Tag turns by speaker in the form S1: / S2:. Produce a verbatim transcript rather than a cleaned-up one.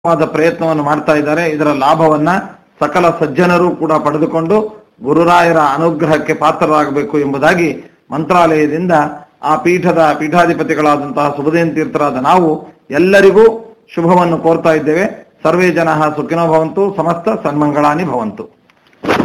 S1: ವಾದ ಪ್ರಯತ್ನವನ್ನು ಮಾಡ್ತಾ ಇದ್ದಾರೆ. ಇದರ ಲಾಭವನ್ನ ಸಕಲ ಸಜ್ಜನರು ಕೂಡ ಪಡೆದುಕೊಂಡು ಗುರುರಾಯರ ಅನುಗ್ರಹಕ್ಕೆ ಪಾತ್ರರಾಗಬೇಕು ಎಂಬುದಾಗಿ ಮಂತ್ರಾಲಯದಿಂದ ಆ ಪೀಠದ ಪೀಠಾಧಿಪತಿಗಳಾದಂತಹ ಸುಬುಧೇನ್ ತೀರ್ಥರಾದ ನಾವು ಎಲ್ಲರಿಗೂ ಶುಭವನ್ನು ಕೋರ್ತಾ ಇದ್ದೇವೆ. ಸರ್ವೇ ಜನ ಸುಖಿನೋ ಭವಂತು, ಸಮಸ್ತ ಸನ್ಮಂಗಳಾನಿ ಭವಂತು.